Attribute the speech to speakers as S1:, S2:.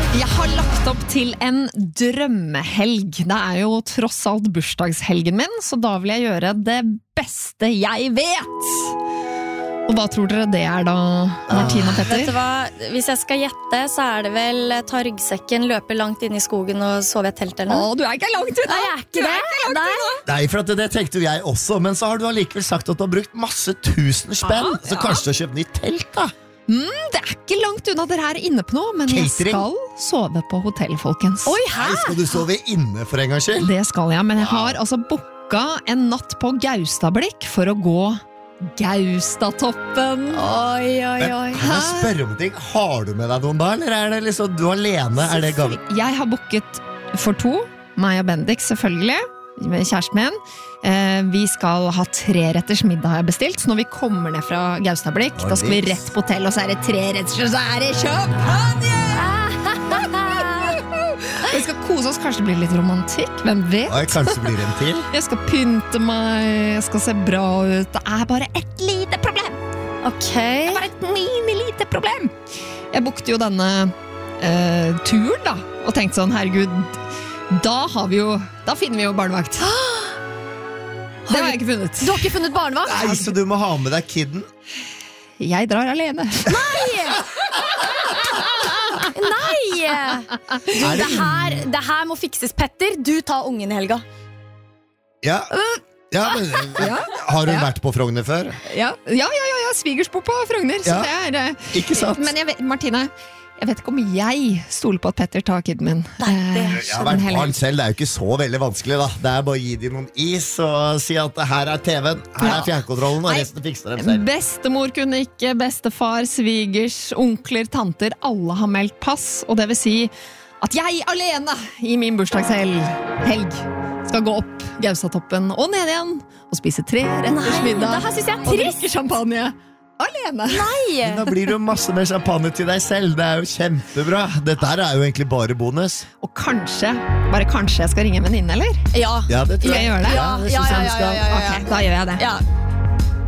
S1: Jeg har lagt opp til en drømmehelg. Det jo tross alt bursdagshelgen min, så da vil jeg gjøre det beste jeg vet. Og hva tror dere det da, Martine og Petter?
S2: Vet du hva? Hvis jeg skal gjette, så det vel ta ryggsekken, løpe langt inn i skogen og sove i et telt eller noe.
S1: Du ikke langt unna!
S2: Nei, jeg ikke det.
S3: Nei, for at det tenkte jo jeg også, men så har du allikevel sagt at du har brukt masse 1000 spenn, så kanskje du har kjøpt nytt telt da?
S1: Det ikke langt unna dere inne på noe, men jeg skal sove på hotell, folkens.
S2: Oi, hæ?
S3: Nei, skal du sove inne for en gangs skyld?
S1: Det skal jeg, men jeg har altså booka en natt på Gaustablikk for å gå Gaustatoppen.
S2: Oi.
S3: Kan jeg spørre om ting? Har du med deg noen da, eller det liksom du alene? Det gammel?
S1: Jeg har booket for 2, meg og Bendik selvfølgelig, med kjæresten min. Vi skal ha 3-retters middag har jeg bestilt, så når vi kommer ned fra Gaustablikk, da skal vi rett på hotell, og så det 3-retters, og så det champagne! Vi skal kose oss, kanskje det blir litt romantikk, hvem vet?
S3: Kanskje det blir en til?
S1: Jeg skal pynte meg, jeg skal se bra ut. Det bare et lite problem.
S2: Ok.
S1: Det bare et mini-lite problem. Jeg bookte jo denne turen da, og tenkte sånn, herregud, da finner vi jo barnevakt. Det har jeg ikke funnet.
S2: Du har ikke funnet barnevakt?
S3: Nei, så du må ha med deg kidden.
S1: Jeg drar alene.
S2: Nei! Det her må fikses, Petter. Du tar ungen i helga.
S3: Ja, men, har hun vært på Frogner før?
S1: Ja, svigersbo på Frogner, så det
S3: ikke sant.
S1: Men Martine, jeg vet ikke om jeg stoler på at Petter tar kidden min.
S3: Jeg har vært barn selv, det jo ikke så veldig vanskelig da. Det bare å gi dem noen is og si at her TV-en, her fjernkontrollen, og resten fikser dem selv.
S1: Bestemor kunne ikke, bestefar, svigers, onkler, tanter, alle har meldt pass, og det vil si at jeg alene i min bursdagshelg skal gå opp Gaustatoppen og ned igjen og spise 3-retters middag.
S2: Det her synes jeg
S1: og drikke champagne. Alene.
S2: Nei!
S3: Men da blir det jo masse mer champagne til deg selv. Det jo kjempebra. Dette her jo egentlig bare bonus.
S1: Og kanskje, bare kanskje jeg skal ringe en venninne, eller?
S2: Ja,
S3: det tror jeg.
S1: Skal jeg gjøre det?
S3: Ja, det synes jeg du skal.
S1: Ok, da gjør jeg det.
S2: Ja.